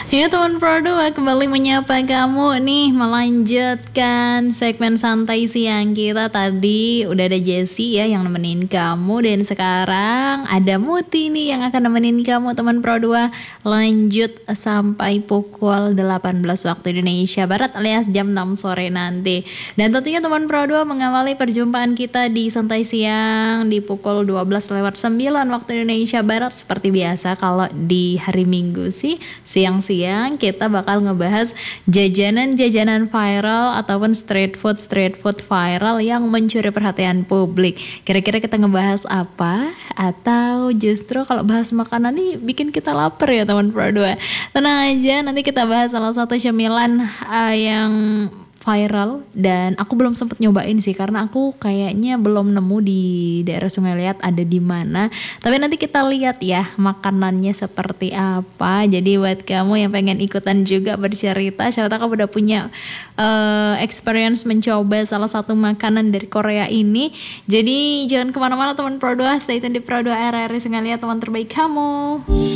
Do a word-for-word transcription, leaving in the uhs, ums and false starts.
Ya teman Pro dua kembali menyapa kamu nih, melanjutkan segmen santai siang kita. Tadi udah ada Jessie ya yang nemenin kamu, dan sekarang ada Muti nih yang akan nemenin kamu teman Pro dua. Lanjut sampai pukul delapan belas waktu Indonesia Barat alias jam enam sore nanti. Dan tentunya teman Pro dua mengawali perjumpaan kita di santai siang di pukul dua belas lewat sembilan waktu Indonesia Barat. Seperti biasa kalau di hari Minggu sih siang-siang kita bakal ngebahas jajanan-jajanan viral ataupun street food street food viral yang mencuri perhatian publik. Kira-kira kita ngebahas apa? Atau justru kalau bahas makanan nih bikin kita lapar ya teman Pro dua. Tenang aja, nanti kita bahas salah satu cemilan uh, yang viral dan aku belum sempet nyobain sih karena aku kayaknya belum nemu di daerah Sungai Liat ada di mana. Tapi nanti kita lihat ya makanannya seperti apa. Jadi buat kamu yang pengen ikutan juga bercerita, siapa tahu kamu udah punya uh, experience mencoba salah satu makanan dari Korea ini. Jadi jangan kemana-mana teman Pro dua, stay tune di Pro dua R R I Sungai Liat, teman terbaik kamu.